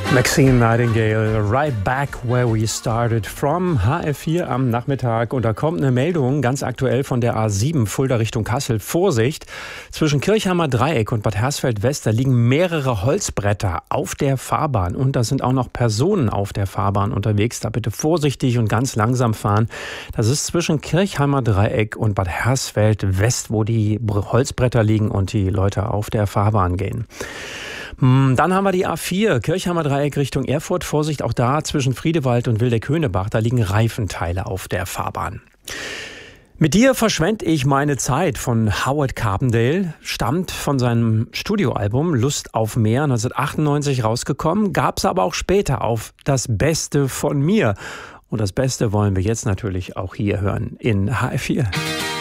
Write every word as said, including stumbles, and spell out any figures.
Maxine Nightingale, right back where we started from. H F vier am Nachmittag. Und da kommt eine Meldung, ganz aktuell von der A sieben, Fulda Richtung Kassel. Vorsicht, zwischen Kirchheimer Dreieck und Bad Hersfeld-West, da liegen mehrere Holzbretter auf der Fahrbahn. Und da sind auch noch Personen auf der Fahrbahn unterwegs. Da bitte vorsichtig und ganz langsam fahren. Das ist zwischen Kirchheimer Dreieck und Bad Hersfeld-West, wo die Holzbretter liegen und die Leute auf der Fahrbahn gehen. Dann haben wir die A vier, Kirchheimer Dreieck Richtung Erfurt. Vorsicht, auch da zwischen Friedewald und Wildeck-Höhnebach, da liegen Reifenteile auf der Fahrbahn. Mit dir verschwende ich meine Zeit von Howard Carpendale, stammt von seinem Studioalbum Lust auf Meer, neunzehnhundertachtundneunzig rausgekommen, gab es aber auch später auf Das Beste von mir. Und das Beste wollen wir jetzt natürlich auch hier hören in H F vier.